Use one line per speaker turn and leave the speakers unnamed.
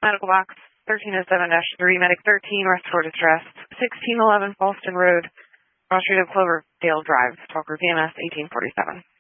Medical box 1307-3, medic 13, rest for distress, 1611 Falston Road, Cross Street of Cloverdale Drive, talk group EMS 1847.